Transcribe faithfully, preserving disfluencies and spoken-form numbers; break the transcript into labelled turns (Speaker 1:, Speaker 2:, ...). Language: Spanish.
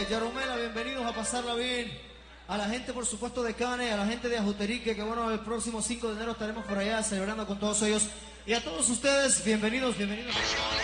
Speaker 1: Yarumela, bienvenidos a pasarla bien. A la gente, por supuesto, de Cane, a la gente de Ajuterique, que bueno, el próximo cinco de enero estaremos por allá celebrando con todos ellos. Y a todos ustedes, bienvenidos, bienvenidos.